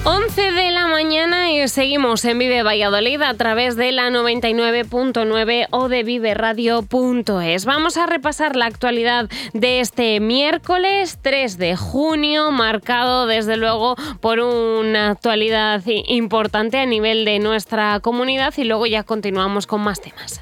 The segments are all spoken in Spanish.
11 de la mañana y seguimos en Vive Valladolid a través de la 99.9 o de viveradio.es. Vamos a repasar la actualidad de este miércoles 3 de junio, marcado desde luego por una actualidad importante a nivel de nuestra comunidad, y luego ya continuamos con más temas.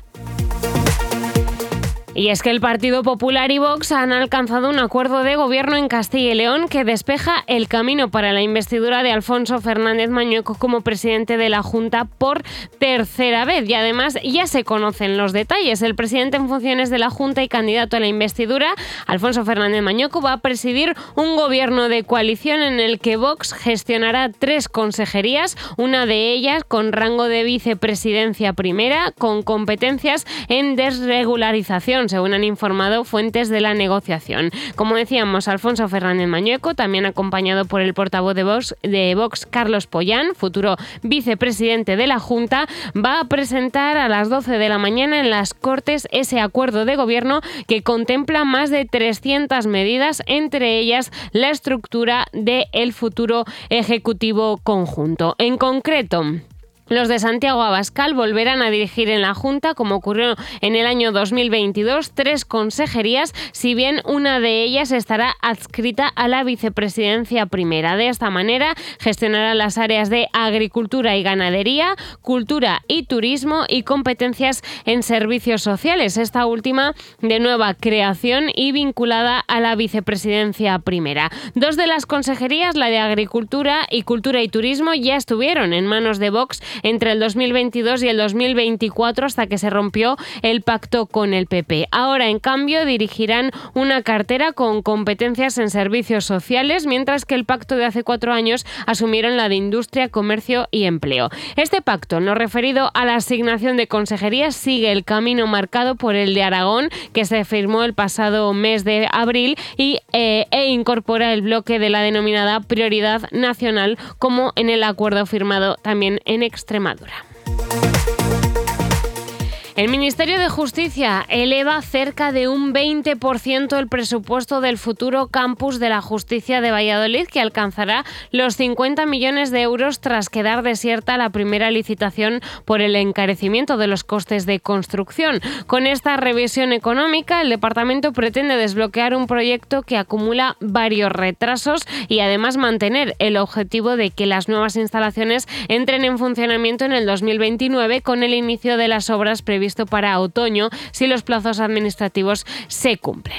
Y es que el Partido Popular y Vox han alcanzado un acuerdo de gobierno en Castilla y León que despeja el camino para la investidura de Alfonso Fernández Mañueco como presidente de la Junta por tercera vez. Y además ya se conocen los detalles. El presidente en funciones de la Junta y candidato a la investidura, Alfonso Fernández Mañueco, va a presidir un gobierno de coalición en el que Vox gestionará 3 consejerías, una de ellas con rango de vicepresidencia primera, con competencias en desregularización, según han informado fuentes de la negociación. Como decíamos, Alfonso Fernández Mañueco, también acompañado por el portavoz de Vox, Carlos Pollán, futuro vicepresidente de la Junta, va a presentar a las 12 de la mañana en las Cortes ese acuerdo de gobierno que contempla más de 300 medidas, entre ellas la estructura del futuro Ejecutivo Conjunto. En concreto, los de Santiago Abascal volverán a dirigir en la Junta, como ocurrió en el año 2022, 3 consejerías, si bien una de ellas estará adscrita a la vicepresidencia primera. De esta manera, gestionará las áreas de agricultura y ganadería, cultura y turismo y competencias en servicios sociales, esta última de nueva creación y vinculada a la vicepresidencia primera. 2 de las consejerías, la de agricultura y cultura y turismo, ya estuvieron en manos de Vox entre el 2022 y el 2024, hasta que se rompió el pacto con el PP. Ahora, en cambio, dirigirán una cartera con competencias en servicios sociales, mientras que el pacto de hace 4 años asumieron la de industria, comercio y empleo. Este pacto, en lo referido a la asignación de consejerías, sigue el camino marcado por el de Aragón, que se firmó el pasado mes de abril e incorpora el bloque de la denominada prioridad nacional, como en el acuerdo firmado también en Extremadura. El Ministerio de Justicia eleva cerca de un 20% el presupuesto del futuro campus de la Justicia de Valladolid, que alcanzará los 50 millones de euros tras quedar desierta la primera licitación por el encarecimiento de los costes de construcción. Con esta revisión económica, el departamento pretende desbloquear un proyecto que acumula varios retrasos y además mantener el objetivo de que las nuevas instalaciones entren en funcionamiento en el 2029, con el inicio de las obras previstas para otoño, si los plazos administrativos se cumplen.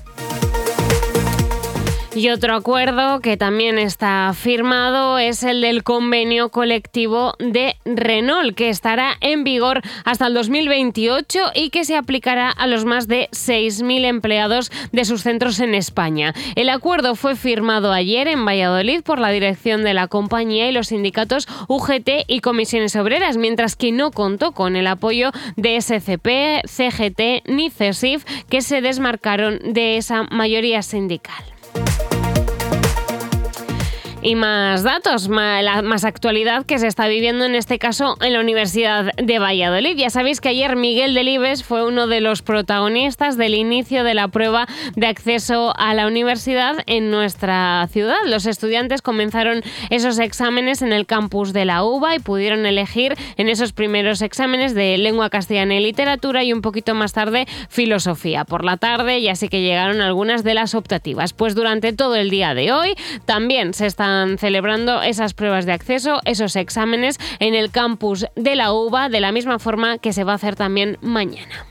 Y otro acuerdo que también está firmado es el del convenio colectivo de Renault, que estará en vigor hasta el 2028 y que se aplicará a los más de 6.000 empleados de sus centros en España. El acuerdo fue firmado ayer en Valladolid por la dirección de la compañía y los sindicatos UGT y Comisiones Obreras, mientras que no contó con el apoyo de SCP, CGT ni CESIF, que se desmarcaron de esa mayoría sindical. Y más datos, más actualidad que se está viviendo en este caso en la Universidad de Valladolid. Ya sabéis que ayer Miguel Delibes fue uno de los protagonistas del inicio de la prueba de acceso a la universidad en nuestra ciudad. Los estudiantes comenzaron esos exámenes en el campus de la UVA y pudieron elegir en esos primeros exámenes de lengua castellana y literatura, y un poquito más tarde filosofía. Por la tarde ya sí que llegaron algunas de las optativas. Pues durante todo el día de hoy también se están celebrando esas pruebas de acceso, esos exámenes en el campus de la UVA, de la misma forma que se va a hacer también mañana.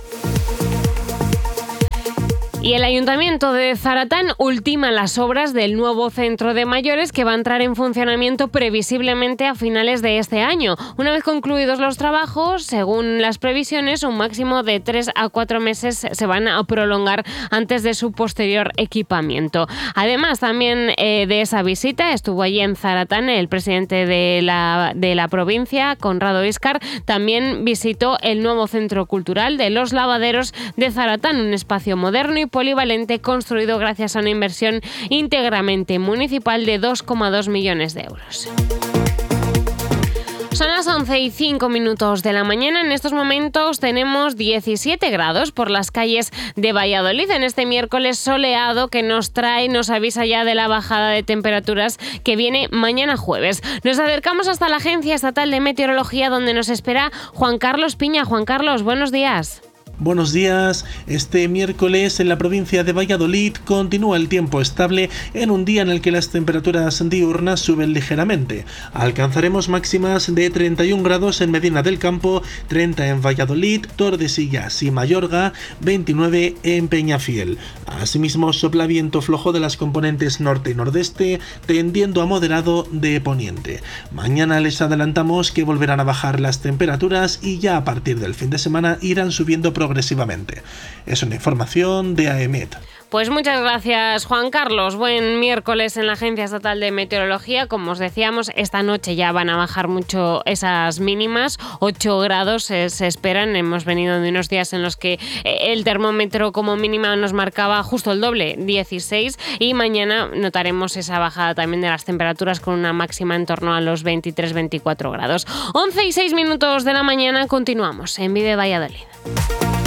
Y el Ayuntamiento de Zaratán ultima las obras del nuevo centro de mayores, que va a entrar en funcionamiento previsiblemente a finales de este año. Una vez concluidos los trabajos, según las previsiones, un máximo de 3 a 4 meses se van a prolongar antes de su posterior equipamiento. Además, también de esa visita estuvo allí en Zaratán el presidente de la provincia, Conrado Íscar. También visitó el nuevo centro cultural de Los Lavaderos de Zaratán, un espacio moderno y polivalente construido gracias a una inversión íntegramente municipal de 2,2 millones de euros. Son las 11:05 de la mañana. En estos momentos tenemos 17 grados por las calles de Valladolid en este miércoles soleado que nos avisa ya de la bajada de temperaturas que viene mañana jueves. Nos acercamos hasta la Agencia Estatal de Meteorología donde nos espera Juan Carlos Piña. Juan Carlos, buenos días. Buenos días. Este miércoles en la provincia de Valladolid continúa el tiempo estable en un día en el que las temperaturas diurnas suben ligeramente. Alcanzaremos máximas de 31 grados en Medina del Campo, 30 en Valladolid, Tordesillas y Mayorga, 29 en Peñafiel. Asimismo sopla viento flojo de las componentes norte y nordeste, tendiendo a moderado de poniente. Mañana les adelantamos que volverán a bajar las temperaturas y ya a partir del fin de semana irán subiendo progresivamente. Es una información de AEMET. Pues muchas gracias, Juan Carlos. Buen miércoles en la Agencia Estatal de Meteorología. Como os decíamos, esta noche ya van a bajar mucho esas mínimas. 8 grados se esperan. Hemos venido de unos días en los que el termómetro como mínima nos marcaba justo el doble, 16. Y mañana notaremos esa bajada también de las temperaturas con una máxima en torno a los 23-24 grados. 11:06 de la mañana. Continuamos en Vive Valladolid.